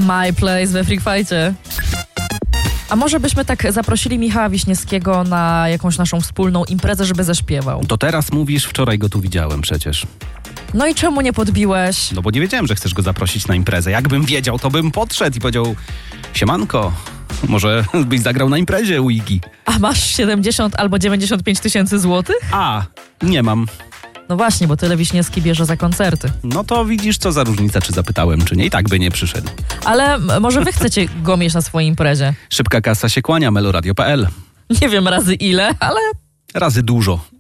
My Place we Freak Fightie. A może byśmy tak zaprosili Michała Wiśniewskiego na jakąś naszą wspólną imprezę, żeby zaśpiewał? To teraz mówisz, wczoraj go tu widziałem przecież. No i czemu nie podbiłeś? No bo nie wiedziałem, że chcesz go zaprosić na imprezę. Jakbym wiedział, to bym podszedł i powiedział: siemanko, może byś zagrał na imprezie u Iggy. A masz 70 albo 95 tysięcy złotych? A, nie mam. No właśnie, bo tyle Wiśniewski bierze za koncerty. No to widzisz, co za różnica, czy zapytałem, czy nie. I tak by nie przyszedł. Ale może wy chcecie go mieć na swojej imprezie? Szybka kasa się kłania, meloradio.pl. Nie wiem razy ile, ale Razy dużo.